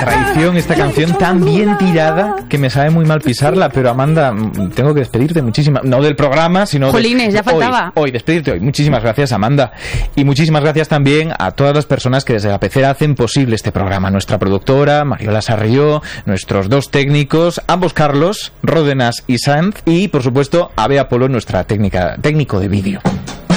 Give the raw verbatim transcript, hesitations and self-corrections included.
traición esta canción tan bien tirada que me sabe muy mal pisarla, pero Amanda, tengo que despedirte muchísimas, no del programa, sino Jolines, de, ya faltaba. Hoy, hoy, despedirte hoy. Muchísimas gracias, Amanda. Y muchísimas gracias también a todas las personas que desde la pecera hacen posible este programa. Nuestra productora, Mariola Sarrió, nuestros dos técnicos, ambos Carlos, Ródenas y Sanz, y por supuesto a Bea Polo, nuestra técnica, técnico de vídeo.